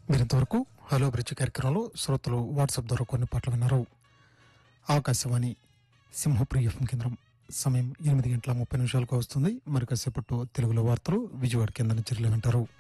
మీరింతవరకు hello bridge కార్యక్రమంలో శ్రోతలు వాట్సాప్ ద్వారా కొన్ని పాటలు విన్నారు. ఆకాశవాణి సింహపురి ఎఫ్ఎం కేంద్రం. సమయం 8:30 వస్తుంది. మరి కాసేపట్లో తెలుగులో వార్తలు విజయవాడ కేంద్రం నుంచి వింటారు.